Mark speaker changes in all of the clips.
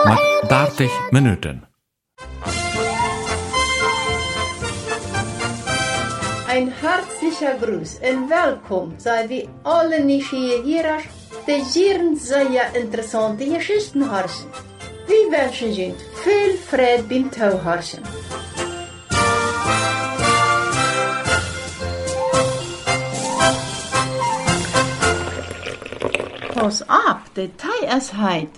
Speaker 1: met 30 Minuten.
Speaker 2: Ein herzlicher Gruß und willkommen sei wie alle Nieuwsgierigers die sehr interessante Geschichten hören. Wir wünschen Ihnen viel Freude beim Zuhören. Pass op, de Tei is heit.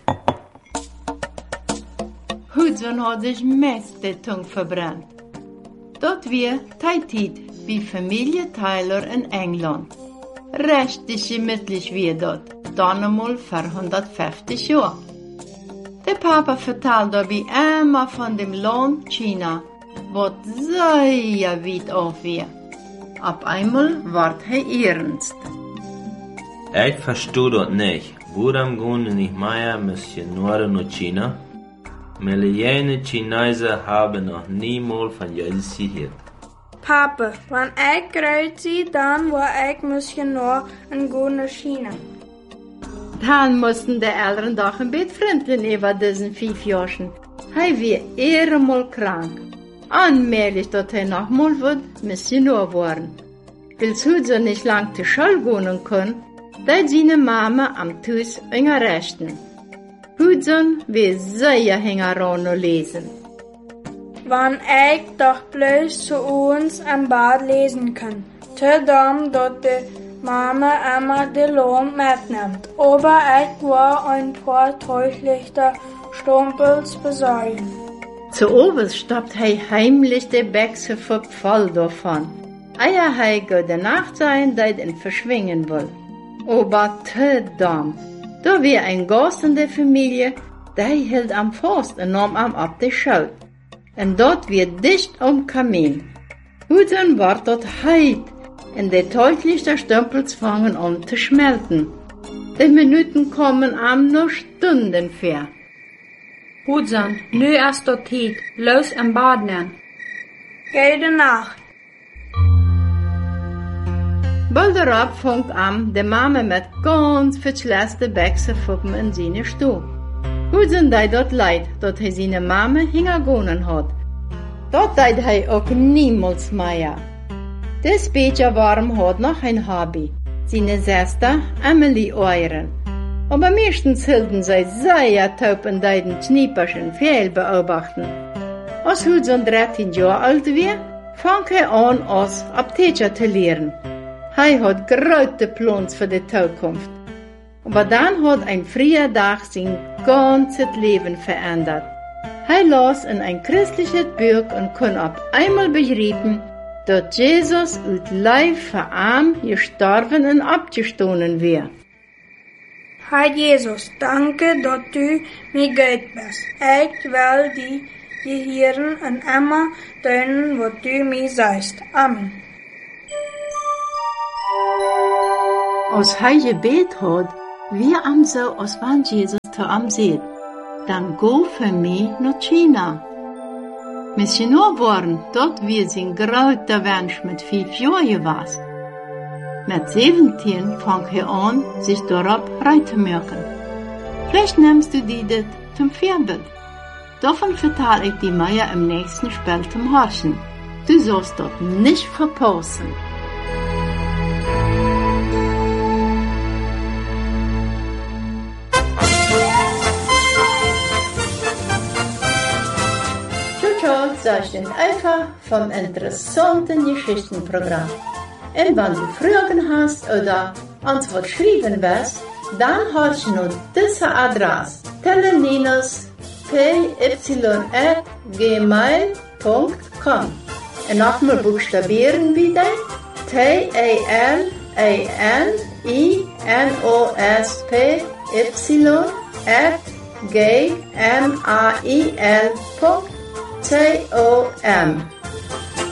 Speaker 2: Hudson hat sich mest de Tung verbrannt. Dort wir Teitied wie Familie Taylor in England. Richtig gemütlich wie dort, dann einmal vor 150 Jahren. Der Papa vertelt dabei immer von dem Land China, was sehr weit auf wir. Ab einmal ward er ernst.
Speaker 3: Ich verstehe das nicht. Warum gehen nicht mehr Missionare nach China? Millionen Chinesen haben noch niemals von Jesus gehört.
Speaker 4: Papa, wenn ich groot zie, dan wil ik missionair en go naar China.
Speaker 2: Dann mussten die Eltern doch ein bisschen freundlich über diesen 5 Jahren. Er war einmal krank. Allmählich, dass er noch mal wird Missionar worden. Weil Hudson nicht lang zur Schule gehen kann, da seine Mama am Tuss rechten. Hudson will sehr hingeran lesen.
Speaker 4: Wenn ich doch bloß zu uns am Bad lesen kann, dann, dass die Mama immer die Lohn mitnimmt. Aber ich will ein paar Täuschlichter Stumpels besorgen.
Speaker 2: Zu oberst stoppt er heimlich die Bächse voll davon. Eier er gute Nacht sein, da ihn verschwingen will. Aber verdammt, da wir ein Gast in der Familie, der hielt am Faust und nahm am ab die Schuld. Und dort wird dicht am Kamin. Hudson war dort heit, und die Täuschlichter Stempels fangen an zu schmelzen. Die Minuten kommen am nur Stunden fair.
Speaker 5: Hudson, nu ist dort Zeit, los am Bad nehmen.
Speaker 4: Gute Nacht.
Speaker 2: Bald darauf fängt an, die Mama mit ganz verschlossenen Bächsefuppen in seine Stube. Hudson deit dort leid, dass er seine Mama hingegangen hat. Dort deit er auch niemals mehr. Das bisschen warm hat noch ein Hobby, seine Schwester Emily Euren. Aber meistens hielten sie sehr taub und deuten Knieperschen viel beobachten. Als Hudson 13 Jahre alt war, fang er an, als Apteker zu lernen. Er hat große Pläne für die Zukunft. Aber dann hat ein freier Tag sein ganzes Leben verändert. Er las in ein christliches Buch und kann auf einmal begreifen, dass Jesus aus Leib für ihn gestorben und abgestanden wird.
Speaker 4: Herr Jesus, danke, dass du mir gut bist. Ich will die gehören und immer tun, was du mir sagst. Amen.
Speaker 2: Als er gebet hat, wie am so, als wenn Jesus zu ihm sagt, dann go für mich nach China. Missionar worden, dort wir sein grauter Wunsch mit 5 Jahren gewesen. Mit 17 fang er an, sich darauf reinzumerken. Vielleicht nimmst du dir das zum Vorbild. Davon verteile ich dir mehr im nächsten Spiel zum Horchen. Du sollst dort nicht verpassen. Das ist einfach vom interessanten Geschichtenprogramm. Und wenn du Fragen hast oder uns was schreiben willst, dann hast du nur diese Adresse: teleninos@gmail.com. Und nochmal buchstabieren bitte: teleninos@gmail.com.